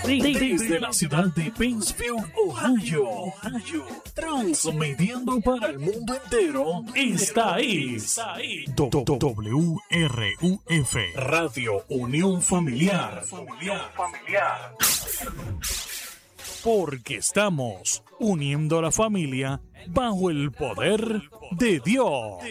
Desde la ciudad de Pennsfield, Ohio, transmitiendo para el mundo entero, esta es WRUF, Radio Unión Familiar. Porque estamos uniendo a la familia bajo el poder de Dios.